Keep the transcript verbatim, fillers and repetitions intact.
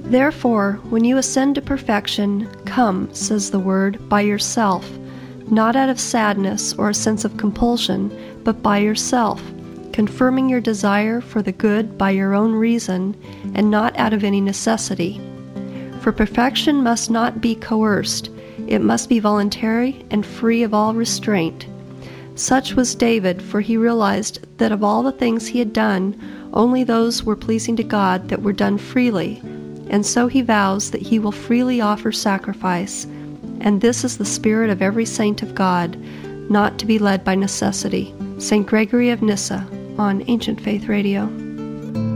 Therefore, when you ascend to perfection, come, says the Word, by yourself, not out of sadness or a sense of compulsion, but by yourself, confirming your desire for the good by your own reason, and not out of any necessity. For perfection must not be coerced, it must be voluntary and free of all restraint. Such was David, for he realized that of all the things he had done, only those were pleasing to God that were done freely, and so he vows that he will freely offer sacrifice, and this is the spirit of every saint of God, not to be led by necessity. Saint Gregory of Nyssa, on Ancient Faith Radio.